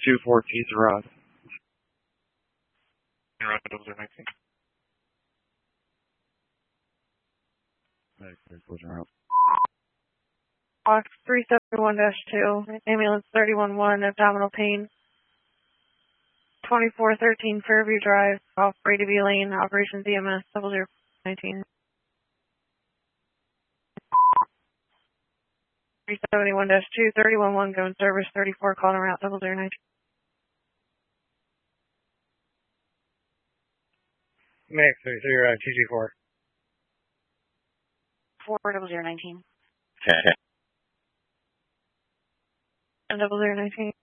224 Pizza Rod. Route 0019. Box 371-2, ambulance 311, abdominal pain. 2413 Fairview Drive, off Brady B Lane, Operations EMS 0019. 371-2, 311, going service 34, calling route 0019. Max 33, TG4. 4019. Okay. 0019.